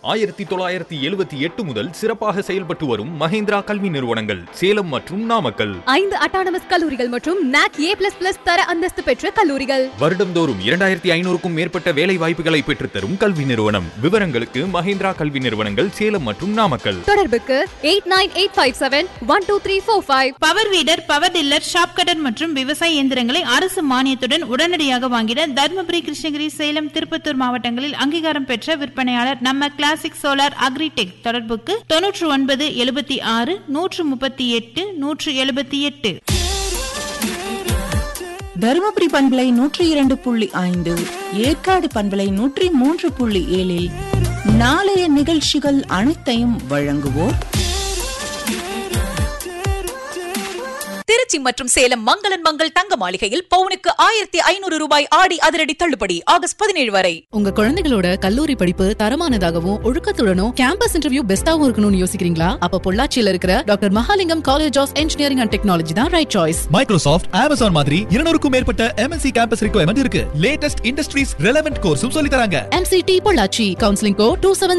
1978 முதல் சிறப்பாக செயல்பட்டு வரும் மஹேந்திரா கல்வி நிறுவனங்கள் சேலம் மற்றும் நாமக்கல். 5 அட்டானமஸ் கல்லூரிகள் மற்றும் NAC A++ தர அந்தஸ்து பெற்ற கல்லூரிகள். வருடம்தோறும் 2500க்கும் மேற்பட்ட வேலை வாய்ப்புகளை பெற்றுத்தரும் கல்வி நிறுவனம். விவரங்களுக்கு மஹேந்திரா கல்வி நிறுவனங்கள் சேலம் மற்றும் நாமக்கல். தொடர்புக்கு 8985712345. Power வீடர், power tiller, shop cutter மற்றும் விவசாய இயந்திரங்களை அரசு மானியத்துடன் உடனடியாக வாங்கிட தர்மபுரி, கிருஷ்ணகிரி, சேலம், திருப்பத்தூர் மாவட்டங்களில் அங்கீகாரம் பெற்ற விற்பனையாளர் நம்ம கிளாசிக் சோலார் அக்ரிடெக். தொடர்புக்கு 9976 138 178. தருமபுரி பண்பலை 102.5, ஏற்காடு பண்பலை 103.7 நாளைய நிகழ்ச்சிகள் அனைத்தையும் வழங்குவோர் திருச்சி மற்றும் சேலம் மங்களன் மங்கள் தங்க மாளிகையில் பவுனுக்கு 1500 ரூபாய் ஆடி அதிரடி தள்ளுபடி ஆகஸ்ட் 17 வரை. உங்க குழந்தைகளோட கல்லூரி படிப்பு தரமானதாகவும் ஒழுக்கத்துடனும் கேம்பஸ் இன்டர்வியூ பெஸ்டாவும் இருக்கணும்னு யோசிக்கிறீங்களா? அப்ப பொள்ளாச்சியில இருக்கிற doctor Mahalingam college of engineering and technology தான் ரைட் சாய்ஸ். மைக்ரோசாஃப்ட், அமேசான் மாதிரி 200க்கும் மேற்பட்ட MNC கேம்பஸ் ரிக்வயர்மெண்ட் இருக்கு. லேட்டஸ்ட் இண்டஸ்ட்ரீஸ் ரெலவென்ட் கோர்ஸும் சொல்லி தராங்க. MCT பொள்ளாச்சி. Counselling code 27